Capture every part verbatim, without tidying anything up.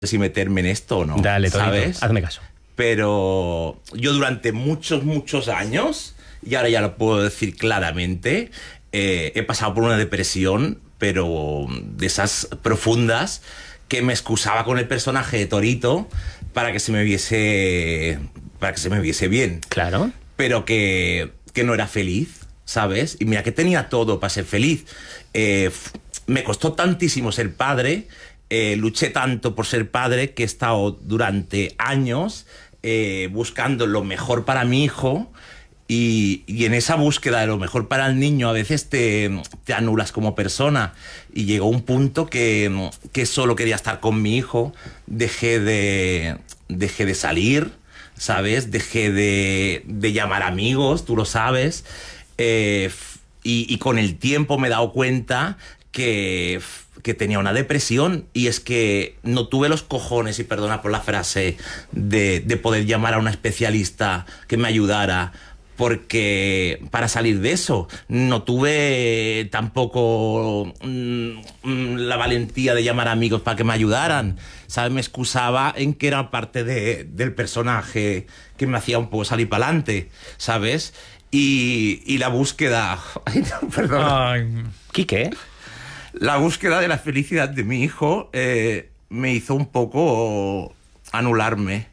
si meterme en esto o no. Dale, ¿sabes? Todito, hazme caso. Pero yo durante muchos, muchos años, y ahora ya lo puedo decir claramente, eh, he pasado por una depresión, pero de esas profundas, que me excusaba con el personaje de Torito para que se me viese, para que se me viese bien. Claro. Pero que, que no era feliz, ¿sabes? Y mira que tenía todo para ser feliz. Eh, me costó tantísimo ser padre, eh, luché tanto por ser padre, que he estado durante años eh, buscando lo mejor para mi hijo. Y, y en esa búsqueda de lo mejor para el niño a veces te, te anulas como persona. Y llegó un punto que, que solo quería estar con mi hijo. Dejé de, dejé de salir, ¿sabes? Dejé de, de llamar amigos, tú lo sabes. Eh, y, y con el tiempo me he dado cuenta que, que tenía una depresión. Y es que no tuve los cojones, y perdona por la frase, de, de poder llamar a una especialista que me ayudara. Porque para salir de eso no tuve tampoco mmm, la valentía de llamar a amigos para que me ayudaran, ¿sabes? Me excusaba en que era parte de, del personaje que me hacía un poco salir para adelante, ¿sabes? Y, y la búsqueda... Ay, no, perdón. Ay, ¿Quique? La búsqueda de la felicidad de mi hijo eh, me hizo un poco anularme.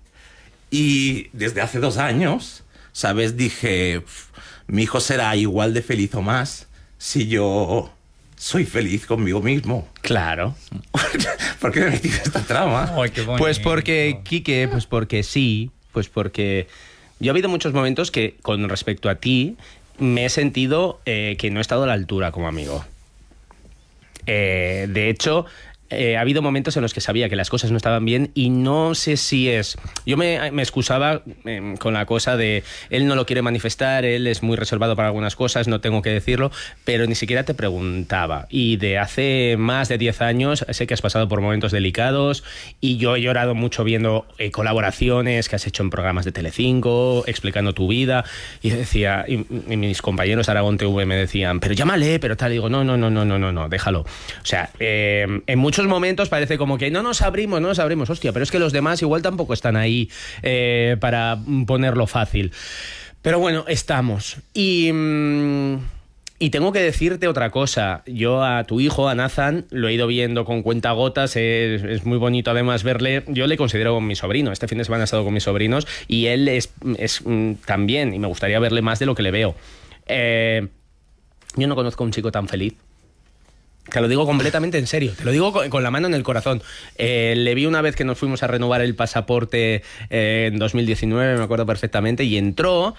Y desde hace dos años... ¿Sabes? Dije, mi hijo será igual de feliz o más si yo soy feliz conmigo mismo. Claro. ¿Por qué me metí en esta trama? Ay, qué bonito. Pues porque, Quique, pues porque sí, pues porque yo ha habido muchos momentos que, con respecto a ti, me he sentido eh, que no he estado a la altura como amigo. Eh, de hecho... Eh, ha habido momentos en los que sabía que las cosas no estaban bien y no sé si es... Yo me, me excusaba eh, con la cosa de él no lo quiere manifestar, él es muy reservado para algunas cosas, no tengo que decirlo, pero ni siquiera te preguntaba. Y de hace más de diez años sé que has pasado por momentos delicados y yo he llorado mucho viendo eh, colaboraciones que has hecho en programas de Telecinco, explicando tu vida, y decía, y, y mis compañeros Aragón T V me decían, pero llámale, pero tal, y digo, no, no, no, no, no, no, no, déjalo. O sea, eh, en muchos momentos parece como que no nos abrimos, no nos abrimos, hostia, pero es que los demás igual tampoco están ahí eh, para ponerlo fácil. Pero bueno, estamos. Y, y tengo que decirte otra cosa. Yo a tu hijo, a Nathan, lo he ido viendo con cuentagotas, es, es muy bonito además verle. Yo le considero mi sobrino, este fin de semana he estado con mis sobrinos y él es, es también, y me gustaría verle más de lo que le veo. Eh, yo no conozco a un chico tan feliz. Te lo digo completamente en serio, te lo digo con, con la mano en el corazón. Eh, le vi una vez que nos fuimos a renovar el pasaporte eh, en dos mil diecinueve, me acuerdo perfectamente, y entró,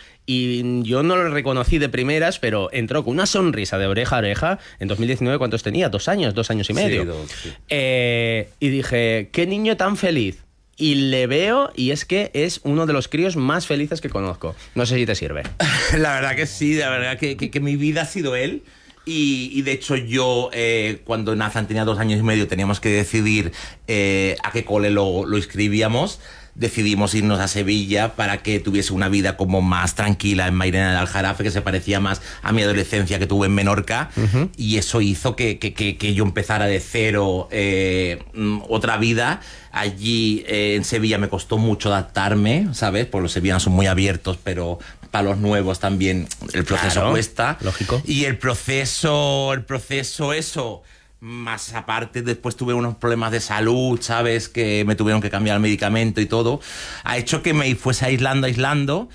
y yo no lo reconocí de primeras, pero entró con una sonrisa de oreja a oreja. En dos mil diecinueve, ¿cuántos tenía? ¿Dos años? ¿Dos años y medio? Sí, dos, sí. Eh, y dije, qué niño tan feliz. Y le veo, y es que es uno de los críos más felices que conozco. No sé si te sirve. La verdad que sí, la verdad que, que, que mi vida ha sido él. Y, y de hecho yo, eh, cuando Nathan tenía dos años y medio, teníamos que decidir eh, a qué cole lo, lo inscribíamos. Decidimos irnos a Sevilla para que tuviese una vida como más tranquila en Mairena del Aljarafe, que se parecía más a mi adolescencia que tuve en Menorca. Uh-huh. Y eso hizo que, que, que, que yo empezara de cero eh, otra vida. Allí eh, en Sevilla me costó mucho adaptarme, ¿sabes? Porque los sevillanos son muy abiertos, pero para los nuevos también el proceso claro, cuesta. Lógico. Y el proceso, el proceso eso... Más aparte, después tuve unos problemas de salud, ¿sabes? Que me tuvieron que cambiar el medicamento y todo. Ha hecho que me fuese aislando, aislando.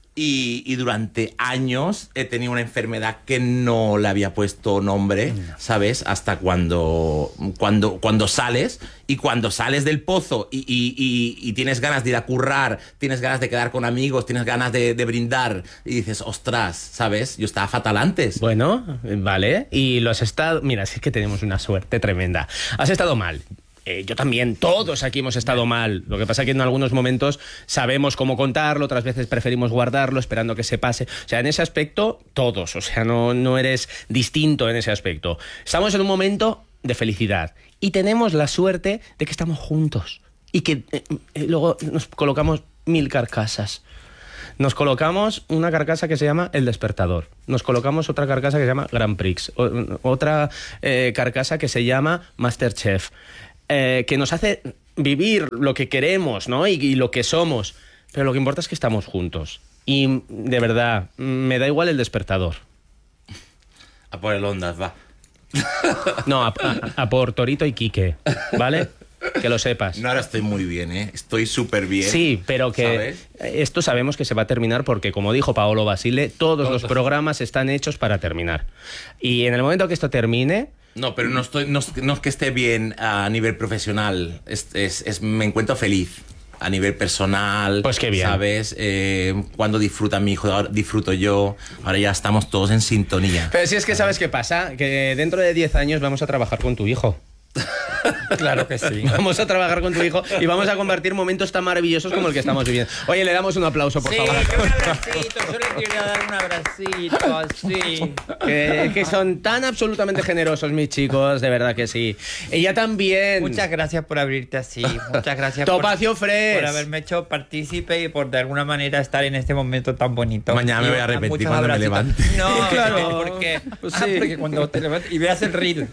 Y, y durante años he tenido una enfermedad que no le había puesto nombre, ¿sabes? Hasta cuando, cuando, cuando sales. Y cuando sales del pozo y, y, y, y tienes ganas de ir a currar, tienes ganas de quedar con amigos, tienes ganas de, de brindar, y dices, ostras, ¿sabes? Yo estaba fatal antes. Bueno, vale. Y lo has estado... Mira, si es que tenemos una suerte tremenda. Has estado mal. Eh, yo también, todos aquí hemos estado mal. Lo que pasa es que en algunos momentos sabemos cómo contarlo, otras veces preferimos guardarlo esperando que se pase. O sea, en ese aspecto, todos. O sea, no, no eres distinto en ese aspecto. Estamos en un momento de felicidad y tenemos la suerte de que estamos juntos y que eh, eh, luego nos colocamos mil carcasas. Nos colocamos una carcasa que se llama El Despertador. Nos colocamos otra carcasa que se llama Grand Prix. O, otra eh, carcasa que se llama Masterchef. Eh, que nos hace vivir lo que queremos, ¿no? Y, y lo que somos. Pero lo que importa es que estamos juntos. Y de verdad, me da igual el despertador. A por el Ondas, va. No, a, a, a por Torito y Quique, ¿vale? Que lo sepas. No, ahora estoy muy bien, ¿eh? Estoy súper bien. Sí, pero que ¿sabes? Esto sabemos que se va a terminar porque, como dijo Paolo Basile, todos, todos los programas están hechos para terminar. Y en el momento que esto termine... No, pero no, estoy, no, no es que esté bien a nivel profesional. Es, es, es, me encuentro feliz. A nivel personal, pues qué bien. ¿Sabes? Eh, cuando disfruta mi hijo, ahora disfruto yo. Ahora ya estamos todos en sintonía. Pero si es que sabes qué pasa, que dentro de diez años vamos a trabajar con tu hijo. Claro que sí. Vamos a trabajar con tu hijo y vamos a compartir momentos tan maravillosos como el que estamos viviendo. Oye, le damos un aplauso, por sí, favor. Sí, un abracito. Yo le quería dar un abracito, así. Que, que son tan absolutamente generosos, mis chicos, de verdad que sí. Ella también. Muchas gracias por abrirte así. Muchas gracias Topacio por, Fresh. por haberme hecho partícipe y por de alguna manera estar en este momento tan bonito. Mañana y me voy a arrepentir cuando me levante. No, claro. porque, Pues ah, sí. porque cuando te levantes y veas el reel.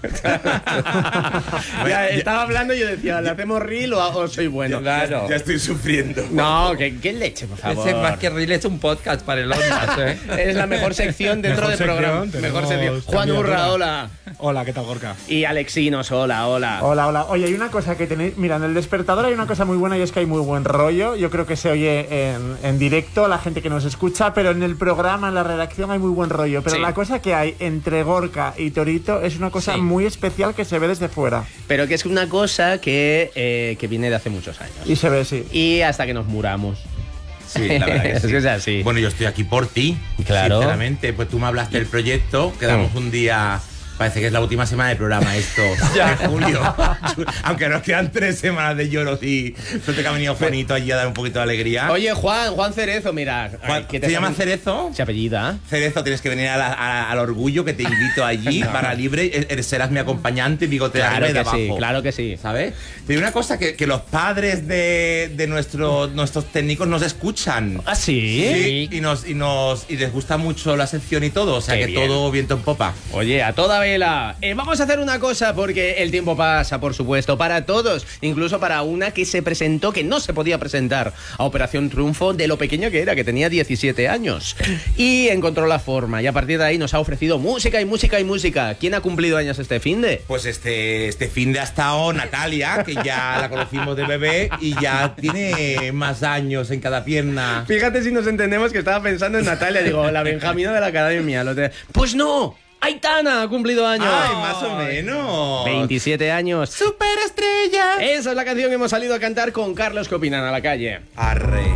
Ya, estaba hablando y yo decía, ¿le hacemos reel o, o soy bueno? Claro. Ya estoy sufriendo. No, que, que leche, por favor. Ese más que reel es un podcast para el Ondas, ¿eh? Es la mejor sección dentro Mejor del programa. sección, Mejor tenemos sección. Juan candidatura. Urra, hola. Hola, ¿qué tal, Gorka? Y Alexinos, hola, hola. Hola, hola. Oye, hay una cosa que tenéis... Mira, en el despertador hay una cosa muy buena y es que hay muy buen rollo. Yo creo que se oye en, en directo a la gente que nos escucha, pero en el programa, en la redacción, hay muy buen rollo. Pero Sí. la cosa que hay entre Gorka y Torito es una cosa Sí. muy especial que se ve desde fuera. Pero que es una cosa que, eh, que viene de hace muchos años. Y se ve, sí. Y hasta que nos muramos. Sí, la verdad que Es sí. que es así. Bueno, yo estoy aquí por ti. Claro. Sinceramente, pues tú me hablaste del proyecto, quedamos Mm. un día. Parece que es la última semana del programa esto, de julio. Aunque nos quedan tres semanas de lloros y suerte que ha venido Juanito allí a dar un poquito de alegría. Oye, Juan, Juan Cerezo, mira. Juan, ay, que te ¿se llama sale- Cerezo? Se apellida. Cerezo, tienes que venir a la- a- al orgullo, que te invito allí, barra libre. e- Serás mi acompañante, bigote de Claro arriba y de que sí, abajo. claro que sí. ¿Sabes? Pero una cosa, que, que los padres de, de nuestro, nuestros técnicos nos escuchan. ¿Ah, sí? Sí, y, nos, y, nos, y les gusta mucho la sección y todo, o sea Qué que bien. todo viento en popa. Oye, a toda vela. Eh, vamos a hacer una cosa porque el tiempo pasa, por supuesto, para todos. Incluso para una que se presentó, que no se podía presentar a Operación Triunfo de lo pequeño que era, que tenía diecisiete años. Y encontró la forma. Y a partir de ahí nos ha ofrecido música y música y música. ¿Quién ha cumplido años este finde? Pues este, este fin de ha estado Natalia, que ya la conocimos de bebé y ya tiene más años en cada pierna. Fíjate si nos entendemos que estaba pensando en Natalia. Digo, la Benjamina de la academia. Lo te- Pues no, Aitana ha cumplido años. Ay, más o menos. veintisiete años. ¡Superestrella! Esa es la canción que hemos salido a cantar con Carlos. ¿Qué opinan a la calle? Arre.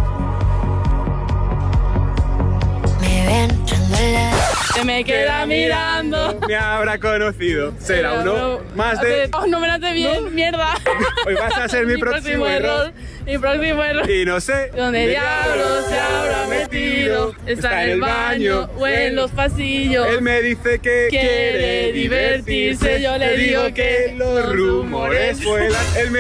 Me ven entrando en la... Se me queda mirando. Me habrá conocido. Será Pero uno no, más de... Oh, no me lo hace bien, mierda. Hoy vas a ser mi próximo error. Mi próximo error. Y no sé... ¿Dónde diablos se habrá metido? ¿Está en el baño o en los pasillos? Él me dice que Quiere divertirse, yo le digo que los los rumores rumores vuelan. Él me